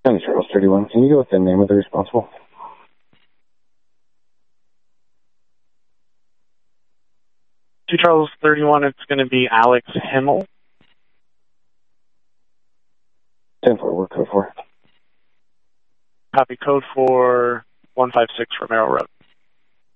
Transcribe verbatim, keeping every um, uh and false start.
County Charles thirty-one, can you go with the name of the responsible? Two Charles thirty-one, it's going to be Alex Himmel. ten four, work code four. Copy code for one five six Romero Road.